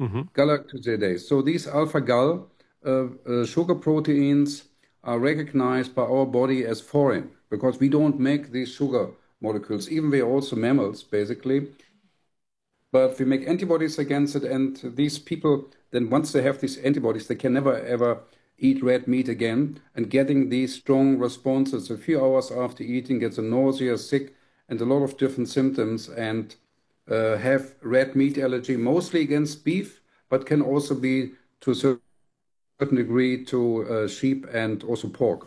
galactosidase. So these alpha-gal sugar proteins are recognized by our body as foreign because we don't make these sugar molecules. Even we're also mammals, basically. But we make antibodies against it, and these people, then once they have these antibodies, they can never ever eat red meat again. And getting these strong responses a few hours after eating, gets a nausea, sick, and a lot of different symptoms, and have red meat allergy, mostly against beef, but can also be to a certain degree to sheep and also pork.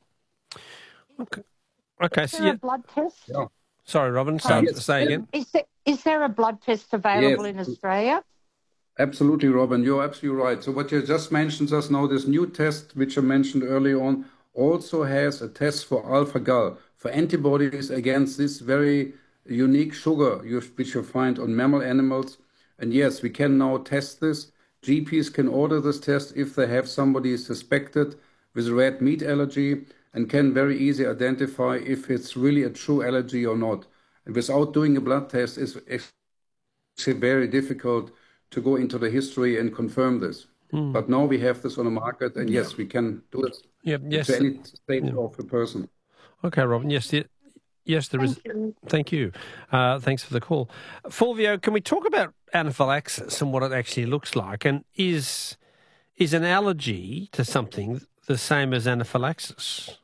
Okay. Okay. Is there a blood test? Yeah. Sorry, Robin. Say again. Is there a blood test available in Australia? Absolutely, Robin. You're absolutely right. So what you just mentioned just now, this new test, which I mentioned earlier on, also has a test for alpha-gal, for antibodies against this very unique sugar which you find on mammal animals. And yes, we can now test this. GPs can order this test if they have somebody suspected with red meat allergy and can very easily identify if it's really a true allergy or not. And without doing a blood test, it's actually very difficult to go into the history and confirm this. But now we have this on the market, and yes, we can do it to any state of a person. Okay, Robin. Yes, there is. Thank you. Thanks for the call. Fulvio, can we talk about anaphylaxis and what it actually looks like? And is an allergy to something the same as anaphylaxis?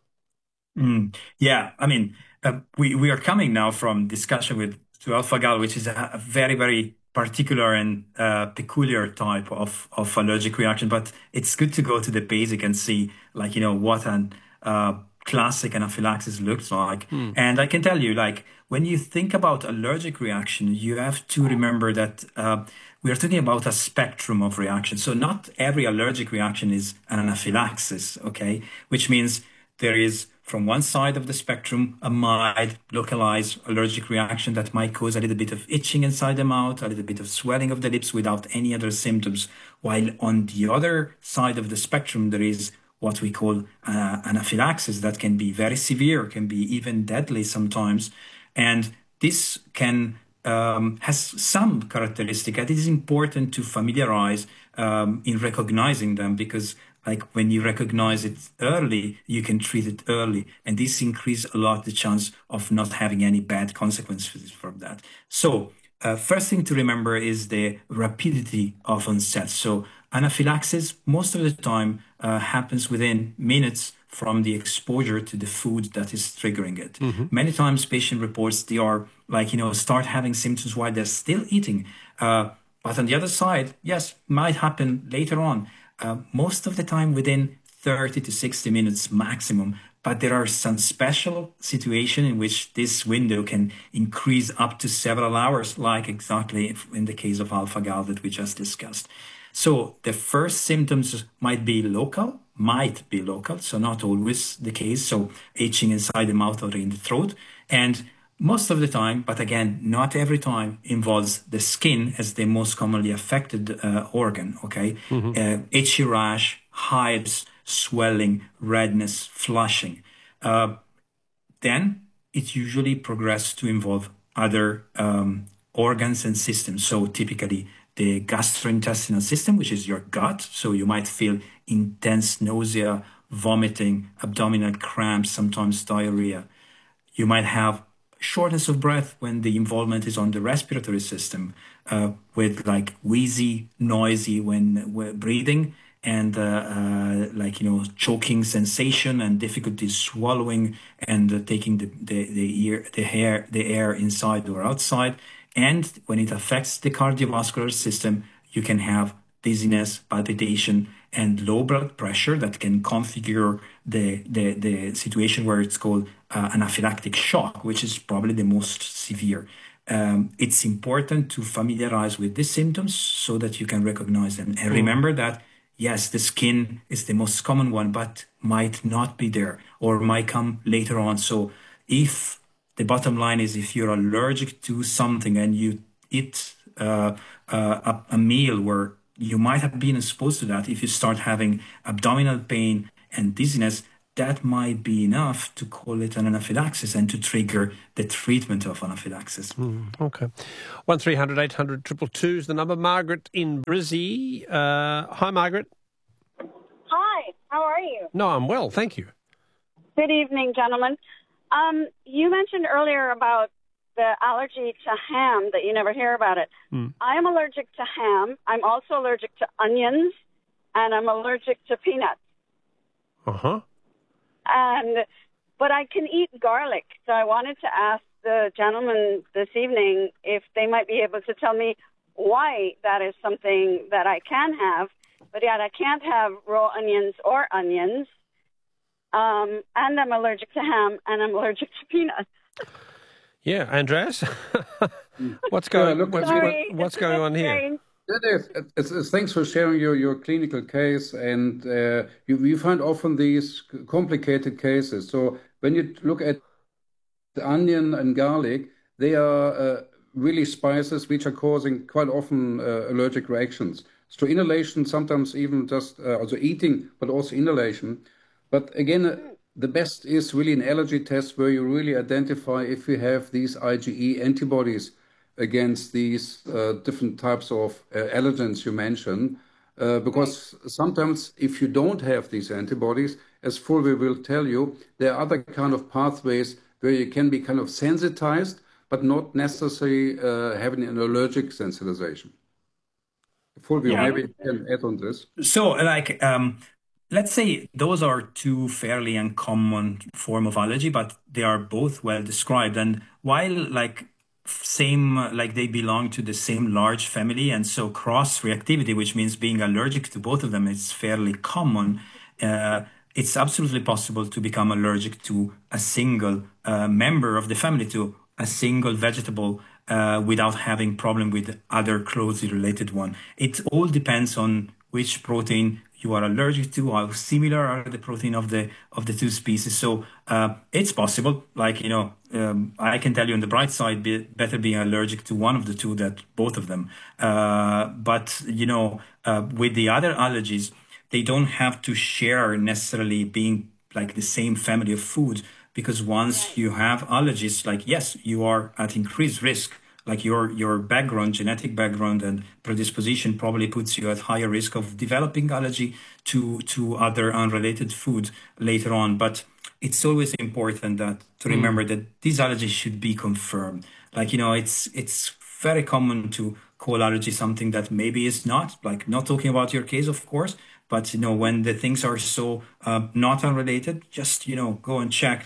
Yeah, I mean, we are coming now from discussion to alpha-gal, which is a very, very particular and peculiar type of allergic reaction. But it's good to go to the basic and see, like, what an classic anaphylaxis looks like. And I can tell you, like, when you think about allergic reaction, you have to remember that we are talking about a spectrum of reactions. So not every allergic reaction is an anaphylaxis, okay? Which means there is, from one side of the spectrum, a mild, localized allergic reaction that might cause a little bit of itching inside the mouth, a little bit of swelling of the lips without any other symptoms. While on the other side of the spectrum, there is what we call anaphylaxis that can be very severe, can be even deadly sometimes. And this can has some characteristic that is important to familiarize in recognizing them, because like when you recognize it early, you can treat it early. And this increases a lot the chance of not having any bad consequences from that. So first thing to remember is the rapidity of onset. So anaphylaxis most of the time happens within minutes from the exposure to the food that is triggering it. Many times patient reports they are like, start having symptoms while they're still eating. But on the other side, yes, might happen later on. Most of the time within 30 to 60 minutes maximum. But there are some special situations in which this window can increase up to several hours, like exactly in the case of alpha-gal that we just discussed. So the first symptoms might be local, so not always the case. So itching inside the mouth or in the throat. And most of the time, but again, not every time, involves the skin as the most commonly affected organ, okay? Itchy rash, hives, swelling, redness, flushing. Then it usually progresses to involve other organs and systems. So typically the gastrointestinal system, which is your gut. So you might feel intense nausea, vomiting, abdominal cramps, sometimes diarrhea. You might have shortness of breath when the involvement is on the respiratory system, with like wheezy, noisy when breathing, and choking sensation and difficulty swallowing and taking the air inside or outside. And when it affects the cardiovascular system, you can have dizziness, palpitation, and low blood pressure that can configure the situation where it's called anaphylactic shock, which is probably the most severe. It's important to familiarize with these symptoms so that you can recognize them. And remember that, yes, the skin is the most common one, but might not be there or might come later on. So if the bottom line is if you're allergic to something and you eat a meal where you might have been exposed to that, if you start having abdominal pain and dizziness, that might be enough to call it an anaphylaxis and to trigger the treatment of anaphylaxis. Okay. 1300 800 222 is the number. Margaret in Brizzy. Hi, Margaret. Hi, how are you? No, I'm well, thank you. Good evening, gentlemen. You mentioned earlier about the allergy to ham, that you never hear about it. I am allergic to ham. I'm also allergic to onions, and I'm allergic to peanuts. Uh-huh. But I can eat garlic, so I wanted to ask the gentleman this evening if they might be able to tell me why that is something that I can have, but yet I can't have raw onions or onions. And I'm allergic to ham, and I'm allergic to peanuts. Yeah, Andreas, what's going on here? Thanks for sharing your clinical case, and we find often these complicated cases. So when you look at the onion and garlic, they are really spices which are causing quite often allergic reactions. So inhalation, sometimes even just also eating, but also inhalation. But again, the best is really an allergy test where you really identify if you have these IgE antibodies against these different types of allergens you mentioned. Because sometimes if you don't have these antibodies, as Fulvio will tell you, there are other kind of pathways where you can be kind of sensitized, but not necessarily having an allergic sensitization. Fulvio, maybe you can add on this. So, let's say those are two fairly uncommon form of allergy, but they are both well described. And while they belong to the same large family, and so cross-reactivity, which means being allergic to both of them, is fairly common. It's absolutely possible to become allergic to a single member of the family, to a single vegetable, without having problem with other closely related one. It all depends on which protein you are allergic to, how similar are the protein of the two species. So it's possible. I can tell you on the bright side, better being allergic to one of the two than both of them. But with the other allergies, they don't have to share necessarily being like the same family of food, because once you have allergies, yes, you are at increased risk. Like your background, genetic background and predisposition probably puts you at higher risk of developing allergy to other unrelated food later on. But it's always important to remember that these allergies should be confirmed. It's very common to call allergy something that maybe is not, not talking about your case, of course, but when the things are so not unrelated, just go and check,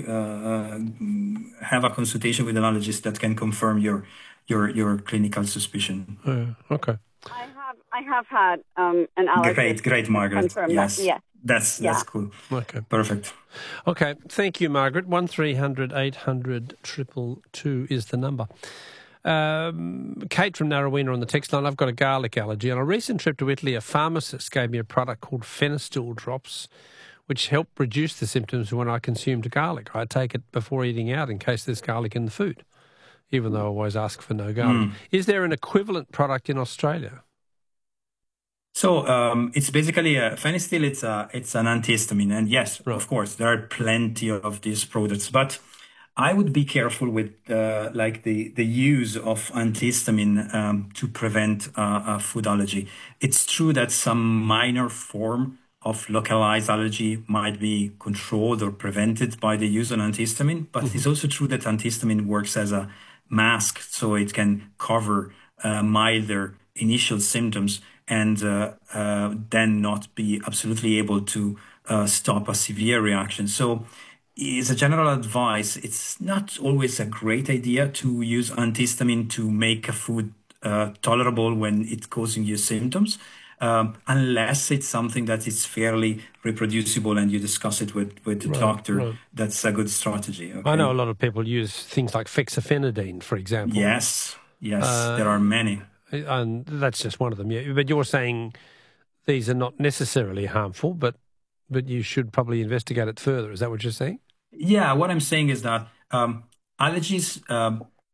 have a consultation with an allergist that can confirm your clinical suspicion. Okay. I have had an allergist. Great, Margaret. Yes. Yeah. That's cool. Okay. Perfect. Okay. Thank you, Margaret. 1300 800 222 is the number. Kate from Narrowena on the text line. I've got a garlic allergy. On a recent trip to Italy, a pharmacist gave me a product called Fenistil drops, which help reduce the symptoms when I consumed garlic. I take it before eating out in case there's garlic in the food, even though I always ask for no garlic. Is there an equivalent product in Australia? So it's basically Fenistil. It's an antihistamine, and yes, of course, there are plenty of these products, but I would be careful with the use of antihistamine to prevent a food allergy. It's true that some minor form of localized allergy might be controlled or prevented by the use of antihistamine, but it's also true that antihistamine works as a mask, so it can cover milder initial symptoms and then not be absolutely able to stop a severe reaction. So as a general advice, it's not always a great idea to use antihistamine to make a food tolerable when it's causing you symptoms, unless it's something that is fairly reproducible and you discuss it with the doctor. Right. That's a good strategy. Okay? I know a lot of people use things like fexofenadine, for example. Yes, there are many. And that's just one of them. Yeah. But you're saying these are not necessarily harmful, but you should probably investigate it further. Is that what you're saying? Yeah, what I'm saying is that allergies,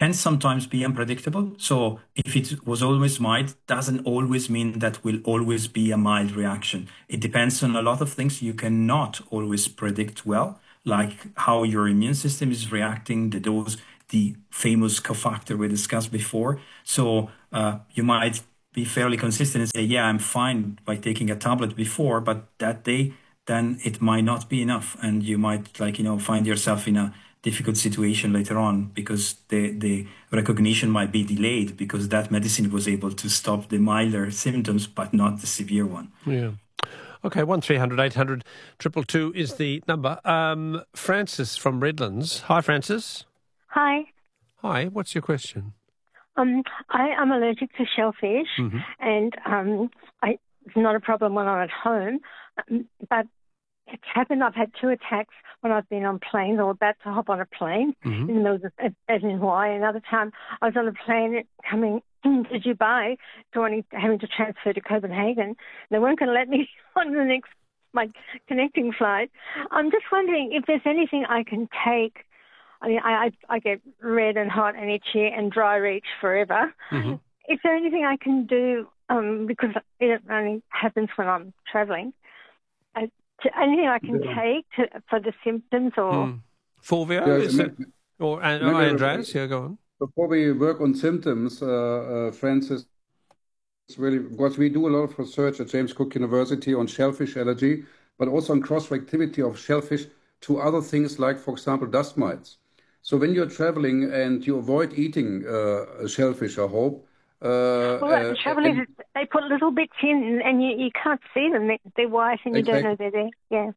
can sometimes be unpredictable. So if it was always mild, doesn't always mean that will always be a mild reaction. It depends on a lot of things you cannot always predict well, like how your immune system is reacting, the dose, the famous cofactor we discussed before. So you might be fairly consistent and say, yeah, I'm fine by taking a tablet before, but that day, then it might not be enough. And you might find yourself in a difficult situation later on because the recognition might be delayed because that medicine was able to stop the milder symptoms, but not the severe one. Yeah. Okay, 1300 800 222 is the number. Francis from Redlands. Hi, Francis. Hi. Hi, what's your question? I am allergic to shellfish, and it's not a problem when I'm at home, but it's happened. I've had 2 attacks when I've been on planes or about to hop on a plane, in as in Hawaii. Another time I was on a plane coming to Dubai, having to transfer to Copenhagen. They weren't going to let me on my connecting flight. I'm just wondering if there's anything I can take. I mean, I get red and hot and itchy and dry reach forever. Is there anything I can do, because it only happens when I'm travelling, anything I can take for the symptoms or... Fulvio, or Andreas? Yeah, go on. Before we work on symptoms, Francis, really, because we do a lot of research at James Cook University on shellfish allergy, but also on cross-reactivity of shellfish to other things like, for example, dust mites. So when you're traveling and you avoid eating shellfish, I hope. Travelers, they put little bits in and you can't see them. They're white and you don't know they're there. Yeah.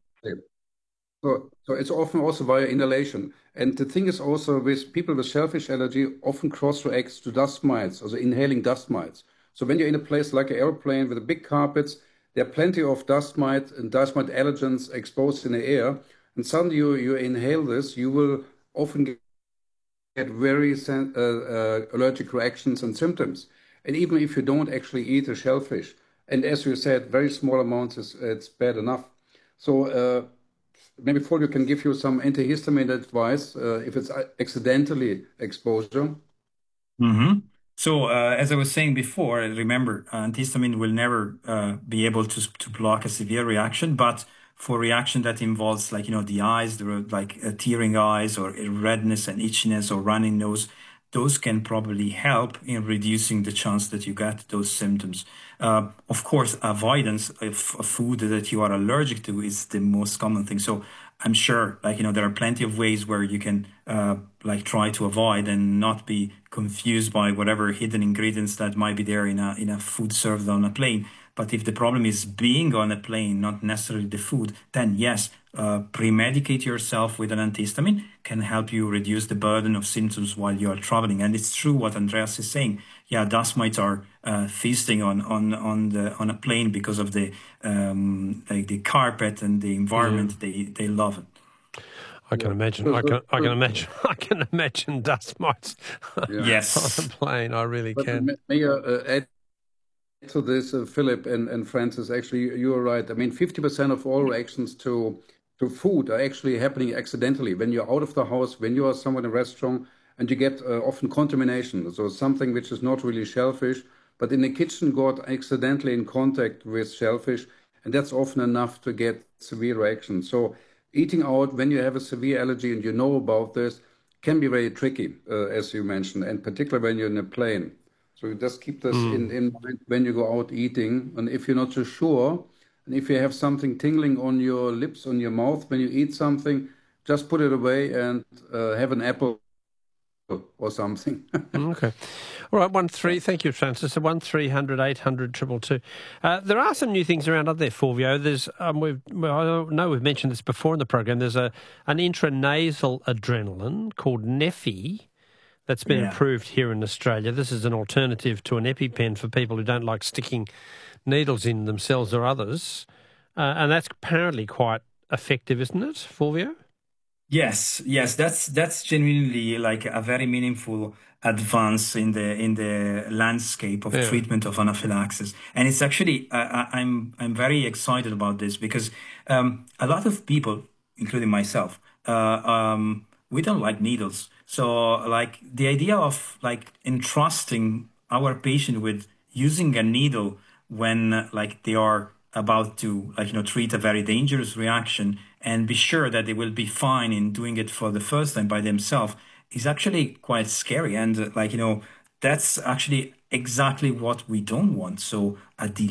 So it's often also via inhalation. And the thing is also with people with shellfish allergy often cross-reacts to dust mites, also inhaling dust mites. So when you're in a place like an airplane with big carpets, there are plenty of dust mite and dust mite allergens exposed in the air. And suddenly you inhale this, you will often get very allergic reactions and symptoms. And even if you don't actually eat a shellfish, and as you said, very small amounts, it's bad enough. So maybe Fulvio can give you some antihistamine advice if it's accidentally exposure. So as I was saying before, remember, antihistamine will never be able to block a severe reaction, but for reaction that involves the eyes, tearing eyes or redness and itchiness or running nose, those can probably help in reducing the chance that you get those symptoms. Of course, avoidance of food that you are allergic to is the most common thing. So I'm sure, there are plenty of ways where you can, try to avoid and not be confused by whatever hidden ingredients that might be there in a food served on a plane. But if the problem is being on a plane, not necessarily the food, then yes, pre-medicate yourself with an antihistamine can help you reduce the burden of symptoms while you are traveling. And it's true what Andreas is saying. Yeah, dust mites are feasting on a plane because of the carpet and the environment. They love it. I can imagine. I can imagine dust mites. Yes, on a plane. I really can. May I add to this, Philip and Francis? Actually, you are right. I mean, 50% of all reactions to food are actually happening accidentally. When you're out of the house, when you are somewhere in a restaurant, and you get often contamination. So something which is not really shellfish, but in the kitchen got accidentally in contact with shellfish, and that's often enough to get severe reactions. So eating out when you have a severe allergy and you know about this can be very tricky, as you mentioned, and particularly when you're in a plane. So you just keep this in mind when you go out eating. And if you're not so sure, and if you have something tingling on your lips, on your mouth, when you eat something, just put it away and have an apple or something. Okay. All right, thank you, Francis. So 1300 800 222. There are some new things around up there, Fulvio. There's, I know we've mentioned this before in the program. There's an intranasal adrenaline called Neffy that's been approved here in Australia. This is an alternative to an EpiPen for people who don't like sticking needles in themselves or others. And that's apparently quite effective, isn't it, Fulvio? Yes, that's genuinely like a very meaningful advance in the landscape of treatment of anaphylaxis, and it's actually I'm very excited about this because a lot of people, including myself, we don't like needles So like the idea of like entrusting our patient with using a needle when like they are about to like, treat a very dangerous reaction and be sure that they will be fine in doing it for the first time by themselves is actually quite scary. And like, that's actually exactly what we don't want. So at the